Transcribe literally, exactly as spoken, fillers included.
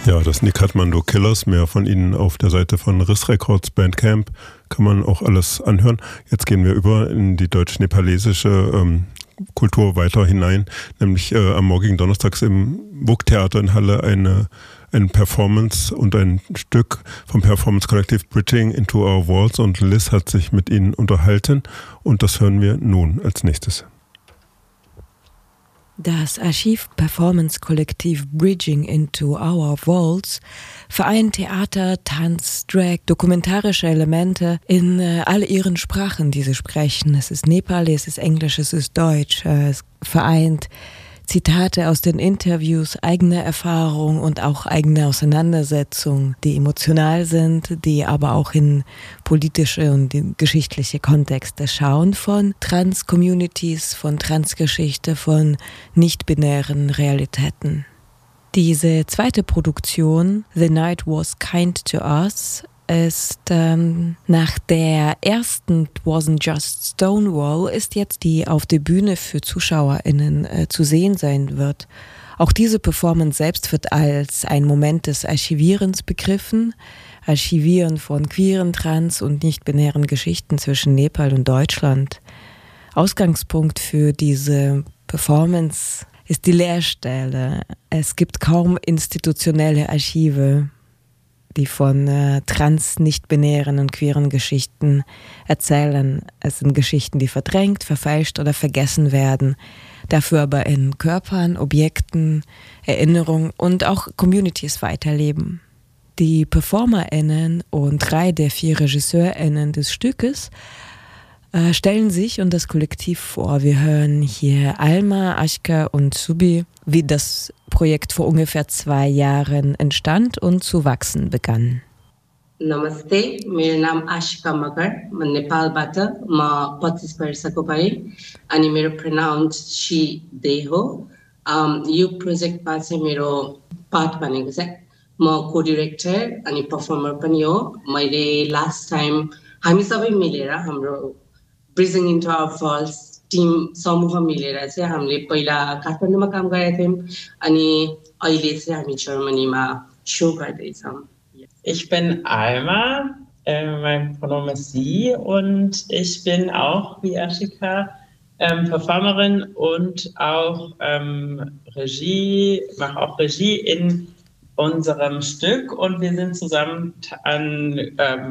Ja, das Nick Kathmandu Killers, mehr von ihnen auf der Seite von Riss Records Bandcamp, kann man auch alles anhören. Jetzt gehen wir über in die deutsch-nepalesische ähm, Kultur weiter hinein, nämlich äh, am morgigen Donnerstags im W U K-Theater in Halle eine, eine Performance und ein Stück vom Performance-Kollektiv Bridging into Our Walls, und Liz hat sich mit ihnen unterhalten und das hören wir nun als nächstes. Das Archiv-Performance-Kollektiv Bridging into Our Walls vereint Theater, Tanz, Drag, dokumentarische Elemente in äh, all ihren Sprachen, die sie sprechen. Es ist Nepali, es ist Englisch, es ist Deutsch. Äh, es vereint Zitate aus den Interviews, eigene Erfahrung und auch eigene Auseinandersetzungen, die emotional sind, die aber auch in politische und in geschichtliche Kontexte schauen, von Trans-Communities, von Transgeschichte, von nicht-binären Realitäten. Diese zweite Produktion, The Night Was Kind to Us, ist ähm, nach der ersten It Wasn't Just Stonewall ist jetzt die auf der Bühne für ZuschauerInnen äh, zu sehen sein wird. Auch diese Performance selbst wird als ein Moment des Archivierens begriffen. Archivieren von queeren, trans- und nicht-binären Geschichten zwischen Nepal und Deutschland. Ausgangspunkt für diese Performance ist die Leerstelle. Es gibt kaum institutionelle Archive, die von äh, trans-, nicht-binären und queeren Geschichten erzählen. Es sind Geschichten, die verdrängt, verfälscht oder vergessen werden, dafür aber in Körpern, Objekten, Erinnerungen und auch Communities weiterleben. Die PerformerInnen und drei der vier RegisseurInnen des Stückes äh, stellen sich und das Kollektiv vor. Wir hören hier Alma, Ashka und Subi, wie das Projekt vor ungefähr zwei Jahren entstand und zu wachsen begann. Namaste, मेरो नाम आशिका मगर, म नेपालबाट, म पच्चीस वर्षको भएँ अनि मेरो प्रोनाउन्स शी दे हो। यो प्रोजेक्टमा चाहिँ मेरो पार्ट भनेको चाहिँ म को-डिरेक्टर अनि परफर्मर पनि हो। मैले लास्ट टाइम हामी सबै मिलेर हाम्रो ब्रिजिङ इन्टु आवर वल्स टिम समूह मिलेर चाहिँ हामीले पहिला काठमाडौँमा काम गरेका थियौँ अनि अहिले चाहिँ हामी जर्मनीमा शो गर्दैछौँ। Ich bin Alma, äh, mein Pronomen ist sie, und ich bin auch wie Ashika ähm, Performerin und auch ähm, Regie, mache auch Regie in unserem Stück, und wir sind zusammen an ähm,